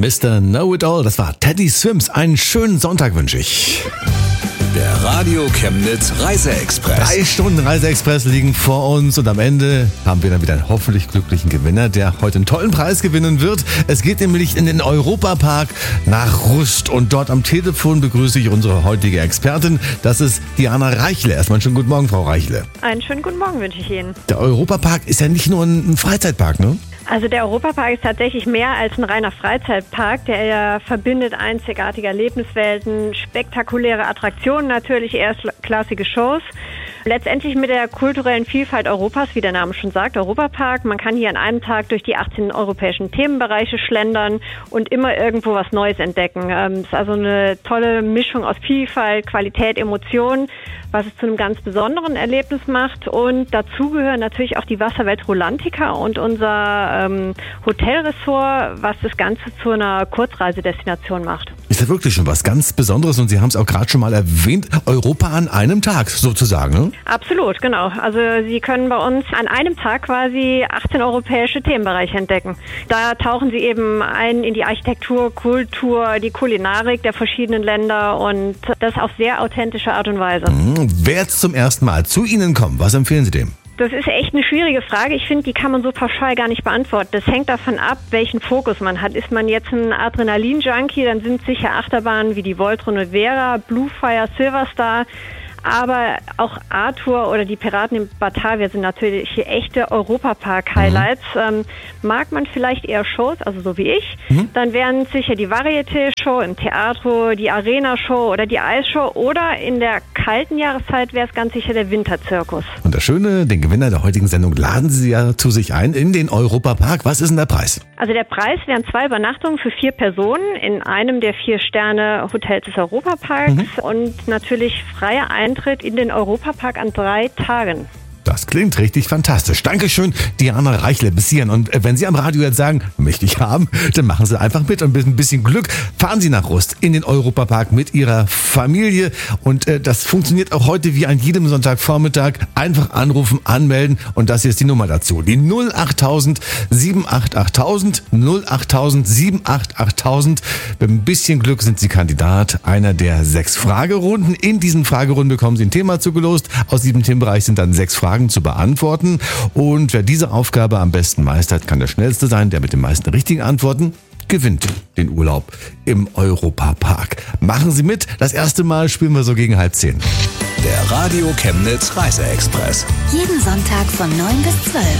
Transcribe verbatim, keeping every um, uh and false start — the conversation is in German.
Mister Know-It-All, das war Teddy Swims. Einen schönen Sonntag wünsche ich. Der Radio Chemnitz Reiseexpress. Drei Stunden Reiseexpress liegen vor uns und am Ende haben wir dann wieder einen hoffentlich glücklichen Gewinner, der heute einen tollen Preis gewinnen wird. Es geht nämlich in den Europapark nach Rust und dort am Telefon begrüße ich unsere heutige Expertin. Das ist Diana Reichle. Erstmal einen schönen guten Morgen, Frau Reichle. Einen schönen guten Morgen wünsche ich Ihnen. Der Europapark ist ja nicht nur ein Freizeitpark, ne? Also der Europapark ist tatsächlich mehr als ein reiner Freizeitpark. Der ja verbindet einzigartige Erlebniswelten, spektakuläre Attraktionen natürlich, erstklassige Shows. Letztendlich mit der kulturellen Vielfalt Europas, wie der Name schon sagt, Europapark. Man kann hier an einem Tag durch die achtzehn europäischen Themenbereiche schlendern und immer irgendwo was Neues entdecken. Es ist also eine tolle Mischung aus Vielfalt, Qualität, Emotionen, was es zu einem ganz besonderen Erlebnis macht. Und dazu gehören natürlich auch die Wasserwelt Rolantica und unser ähm, Hotelressort, was das Ganze zu einer Kurzreisedestination macht. Ist ja wirklich schon was ganz Besonderes und Sie haben es auch gerade schon mal erwähnt, Europa an einem Tag sozusagen, ne? Absolut, genau. Also Sie können bei uns an einem Tag quasi achtzehn europäische Themenbereiche entdecken. Da tauchen Sie eben ein in die Architektur, Kultur, die Kulinarik der verschiedenen Länder und das auf sehr authentische Art und Weise. Mhm. Wer jetzt zum ersten Mal zu Ihnen kommt, was empfehlen Sie dem? Das ist echt eine schwierige Frage. Ich finde, die kann man so pauschal gar nicht beantworten. Das hängt davon ab, welchen Fokus man hat. Ist man jetzt ein Adrenalin-Junkie, dann sind sicher Achterbahnen wie die Voltron und Vera, Bluefire, Silverstar. Aber auch Arthur oder die Piraten im Batavia sind natürlich echte Europapark-Highlights. Mhm. Ähm, mag man vielleicht eher Shows, also so wie ich, mhm. dann wären sicher die Varieté-Show im Theatro, die Arena-Show oder die Eisshow oder in der kalten Jahreszeit wäre es ganz sicher der Winterzirkus. Und das Schöne, den Gewinner der heutigen Sendung laden Sie ja zu sich ein in den Europapark. Was ist denn der Preis? Also der Preis wären zwei Übernachtungen für vier Personen in einem der vier Sterne Hotels des Europaparks mhm. und natürlich freier Eintritt in den Europapark an drei Tagen. Das klingt richtig fantastisch. Dankeschön, Diana Reichle bis hierhin. Und wenn Sie am Radio jetzt sagen, möchte ich haben, dann machen Sie einfach mit und mit ein bisschen Glück fahren Sie nach Rust in den Europapark mit Ihrer Familie. Und äh, das funktioniert auch heute wie an jedem Sonntagvormittag. Einfach anrufen, anmelden und das hier ist die Nummer dazu. Die null achttausend siebenhundertachtundachtzigtausend, null achttausend siebenhundertachtundachtzigtausend. Mit ein bisschen Glück sind Sie Kandidat einer der sechs Fragerunden. In diesen Fragerunden bekommen Sie ein Thema zugelost. Aus diesem Themenbereich sind dann sechs Fragen zu beantworten und wer diese Aufgabe am besten meistert, kann der Schnellste sein, der mit den meisten richtigen Antworten gewinnt den Urlaub im Europapark. Machen Sie mit, das erste Mal spielen wir so gegen halb zehn. Der Radio Chemnitz Reiseexpress. Jeden Sonntag von neun bis zwölf.